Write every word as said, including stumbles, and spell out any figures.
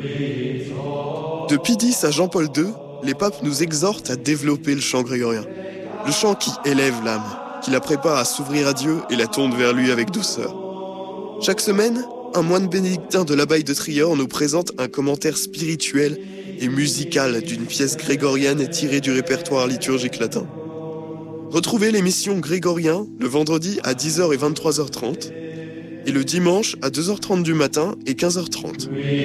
De Pie X à Jean-Paul deux, les papes nous exhortent à développer le chant grégorien. Le chant qui élève l'âme, qui la prépare à s'ouvrir à Dieu et la tourne vers lui avec douceur. Chaque semaine, un moine bénédictin de l'abbaye de Trier nous présente un commentaire spirituel et musical d'une pièce grégorienne tirée du répertoire liturgique latin. Retrouvez l'émission Grégorien le vendredi à dix heures et vingt-trois heures trente et le dimanche à deux heures trente du matin et quinze heures trente.